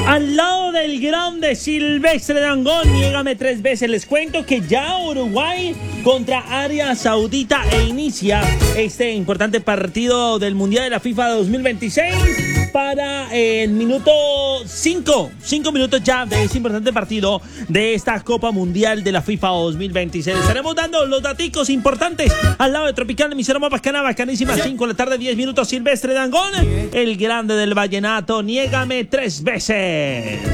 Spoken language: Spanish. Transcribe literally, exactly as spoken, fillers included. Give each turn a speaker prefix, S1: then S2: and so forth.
S1: Al lado del grande Silvestre Dangond, niégame tres veces. Les cuento que ya Uruguay contra Arabia Saudita e inicia este importante partido del Mundial de la FIFA dos mil veintiséis para el minuto cinco. cinco minutos ya de ese importante partido de esta Copa Mundial de la FIFA dos mil veintiséis. Estaremos dando los daticos importantes al lado de Tropical, emisora más bacana, bacanísima. cinco de la tarde, diez minutos. Silvestre Dangond, el grande del vallenato, niégame tres veces.